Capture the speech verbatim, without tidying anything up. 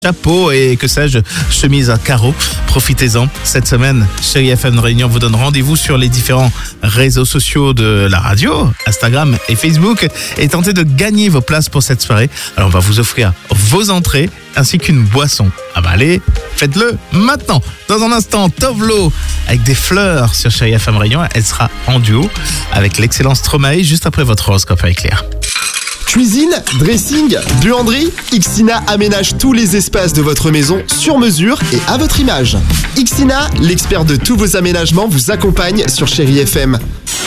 chapeau et que sais-je, chemise à carreaux. Profitez-en. Cette semaine, Chérie F M Réunion vous donne rendez-vous sur les différents réseaux sociaux de la radio, Instagram et Facebook, et tentez de gagner vos places pour cette soirée. Alors on va vous offrir vos entrées ainsi qu'une boisson. Ah bah allez, faites-le maintenant. Dans un instant, Tovlo avec des fleurs sur Chérie F M Réunion. Elle sera en duo avec l'excellent Stromae juste après votre horoscope avec Claire. Cuisine, dressing, buanderie, Ixina aménage tous les espaces de votre maison sur mesure et à votre image. Ixina, l'expert de tous vos aménagements, vous accompagne sur Chérie F M.